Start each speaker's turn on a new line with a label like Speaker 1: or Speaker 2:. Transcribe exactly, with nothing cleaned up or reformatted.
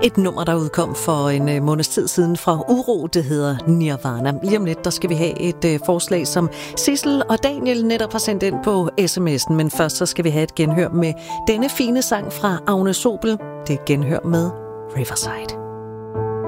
Speaker 1: Et nummer, der udkom for en måneds tid siden fra Uro, det hedder Nirvana. Lige om lidt, der skal vi have et uh, forslag, som Sissel og Daniel netop har sendt ind på sms'en. Men først så skal vi have et genhør med denne fine sang fra Agnes Obel. Det er et genhør med Riverside.